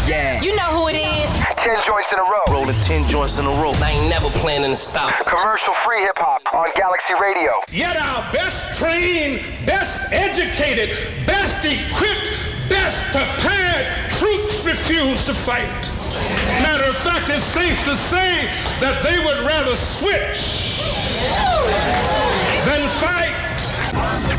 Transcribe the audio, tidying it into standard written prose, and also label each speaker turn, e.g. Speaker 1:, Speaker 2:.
Speaker 1: Yeah.
Speaker 2: You know who it is.
Speaker 3: 10 joints in a row.
Speaker 1: Rolling 10 joints in a row.
Speaker 4: I ain't never planning to stop.
Speaker 3: Commercial-free hip-hop on Galaxy Radio.
Speaker 5: Yet our best trained, best educated, best equipped, best prepared troops refuse to fight. Matter of fact, it's safe to say that they would rather switch than fight.